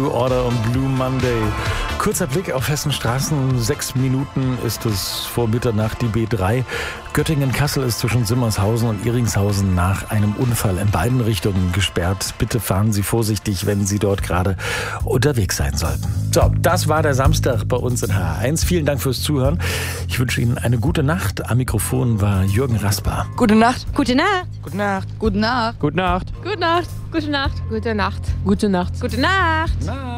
New Order und Blue Monday. Kurzer Blick auf Hessens Straßen. 6 Minuten ist es vor Mitternacht, die B3. Göttingen-Kassel ist zwischen Simmershausen und Iringshausen nach einem Unfall in beiden Richtungen gesperrt. Bitte fahren Sie vorsichtig, wenn Sie dort gerade unterwegs sein sollten. So, das war der Samstag bei uns in HR1. Vielen Dank fürs Zuhören. Ich wünsche Ihnen eine gute Nacht. Am Mikrofon war Jürgen Rasper. Gute Nacht. Gute Nacht. Gute Nacht. Gute Nacht. Gute Nacht. Gute Nacht. Gute Nacht. Gute Nacht. Gute Nacht. Gute Nacht. Gute Nacht.